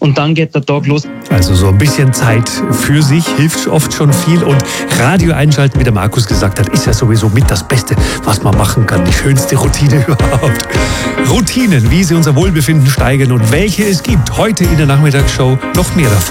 und dann geht der Tag los. Also so ein bisschen Zeit für sich hilft oft schon viel und Radio einschalten, wie der Markus gesagt hat, ist ja sowieso mit das Beste, was man machen kann. Die schönste Routine überhaupt. Routinen, wie sie unser Wohlbefinden steigern und welche es gibt. Heute in der Nachmittagsshow noch mehr davon.